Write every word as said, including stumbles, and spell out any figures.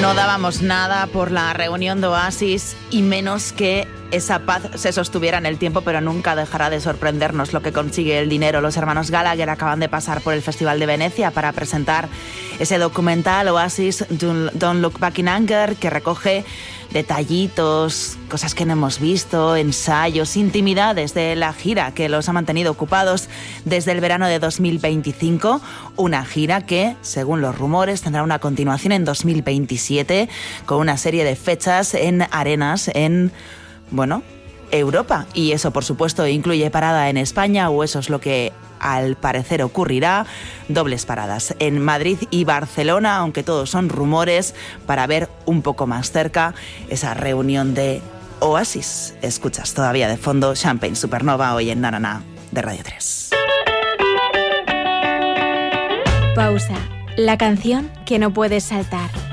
No dábamos nada por la reunión de Oasis y menos que esa paz se sostuviera en el tiempo, pero nunca dejará de sorprendernos lo que consigue el dinero. Los hermanos Gallagher acaban de pasar por el Festival de Venecia para presentar ese documental Oasis Don't Look Back in Anger, que recoge detallitos, cosas que no hemos visto, ensayos, intimidades de la gira que los ha mantenido ocupados desde el verano de dos mil veinticinco, una gira que, según los rumores, tendrá una continuación en dos mil veintisiete con una serie de fechas en arenas en, bueno, Europa. Y eso, por supuesto, incluye parada en España, o eso es lo que al parecer ocurrirá, dobles paradas en Madrid y Barcelona, aunque todos son rumores, para ver un poco más cerca esa reunión de Oasis. Escuchas todavía de fondo Champagne Supernova hoy en Na Na Na de Radio tres. Pausa, la canción que no puedes saltar.